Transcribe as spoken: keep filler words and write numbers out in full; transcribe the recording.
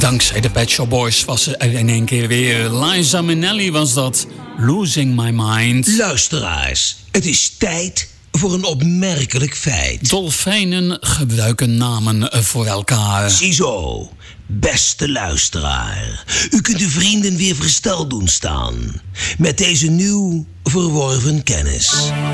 Dankzij de Pet Shop Boys was ze er in één keer weer. Liza Minnelli was dat. Losing My Mind. Luisteraars, het is tijd voor een opmerkelijk feit. Dolfijnen gebruiken namen voor elkaar. Ziezo, beste luisteraar. U kunt uw vrienden weer versteld doen staan met deze nieuw verworven kennis.